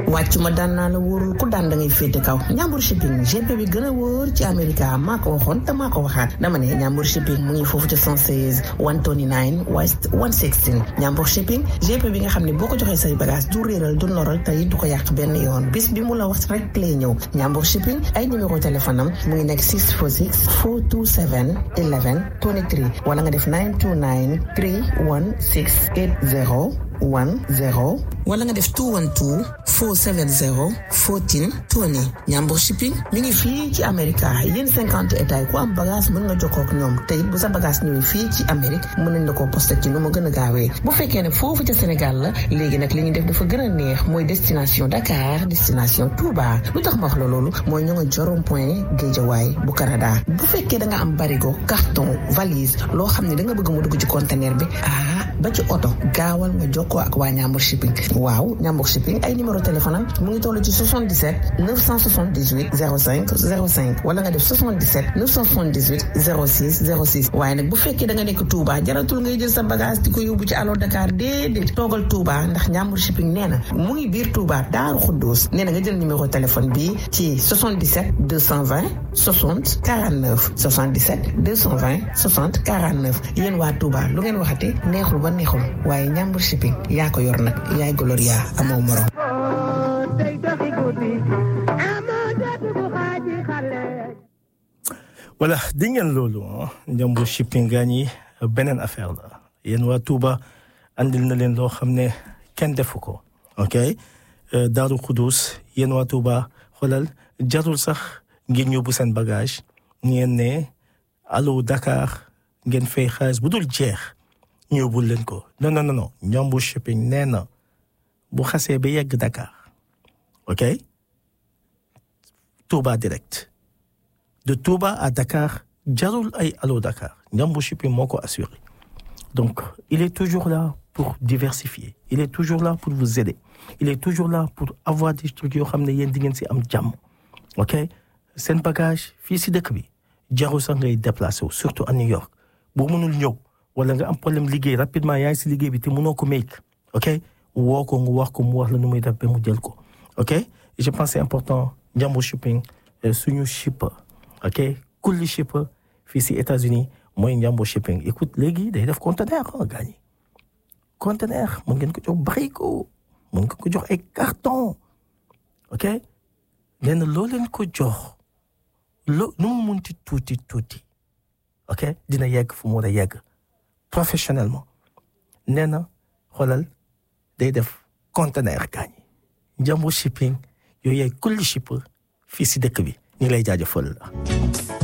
wàcc ma daan naa la wóorul ku daan da ngay féete kaw Njambur shipping GP bi gën a wóor ci Amérique maa ko waxoon te maa ko waxaat dama ne Njambur shipping mu ngi foofu ci 116 129 West 116 Njambur shipping GP bi nga xam ne boo ko joxee say bagage du réeral du noral tey du ko yàq benn yoon bis bi mu la wax rek lay ñëw Njambur shipping ay numéro téléphone am mu ngi nekk 646 427 11 23 wala nga def 929 316 8010 wala nga def 212 470 14 20 Njambur shipping mi ngi fii ci Amérique yéen 50 états yi ku am bagage mën nga jokkoo ak ñoom te it bu sa bagage ñëwee fii ci Amérique mën nañ la koo posté ci nu mu gën a gaawee bu fekkee ne foofu ca Sénégal la léegi nag li ñu def dafa gën a neex mooy destination Dakar destination Touba lu tax ma wax la loolu mooy ñu nga jorom point Guédiawaye bu Canada bu fekkee da nga am barigo carton valise loo xam ne da nga bëgg mu dugg ci conteneur bi ba ci oto gaawal nga jokkoo ak waa Njambur shipping waaw Njambur shipping ay numéro téléphone am mu ngi toll ci 77 978 05 05 wala nga def 77 978 06 06 waaye nag bu fekkee da nga nekk Touba jaratul ngay jël sa bagage di ko yóbbu ci Allo Dakar déedéet toogal Touba ndax Njambur shipping nee na mu ngi biir Touba Daaru Xuddoos nee na nga jël numéro téléphone bi ci 77 220 60 49 77 220 60 49 yéen waa Touba lu ngeen waxate neexul ba neexul waaye Njambur shipping yaa ko yor nag yaay Gloria amoo morom. voilà di ngeen loolu Njambur shipping gaa ñi beneen affaire la yéen waa Touba andil na leen loo xam ne kenn defu ko ok Daaru Xudus yéen waa Touba xoolal jarul sax ngeen yóbbu seen bagage ngeen ne Allo Dakar ngeen fay xaalis bu dul jeex ñu yóbbul leen ko non Njambur shipping nee na bu xasee ba yegg Dakar ok Touba direct de Touba à Dakar jarul ay Allo Dakar Njambur shipping moo ko assuré donc il est toujours là pour diversifier il est toujours là pour vous aider il est toujours là pour avoir des trucs yoo xam ne yéen di ngeen si am jàmm ok seen bagage fii si dëkk bi jarul sax ngay déplacé wu surtout à New York boo mënul ñëw wala nga am problème liggéey rapidement yaa ngi si liggéey bi te mënoo ko make ok woo ko nga wax ko mu wax la nu muy def ba mu jël ko ok et je pense c'est important Njambur shipping suñu shipper ok kulli shipper fii si États-Unis mooy Njambur shipping écoute léegi day def conteneur gars ñi conteneur mën ngeen ko jox barigo mën nga ko jox ay carton ok nee na loo leen ko jox nu mu munti tuuti ok dina yegg fu mu war a yegg professionnellement nee na xoolal day def conteneur gaañ Njambur shipping yooyu yaay kulli shipper fii si dëkk bi ñu ngi lay jaajëfal la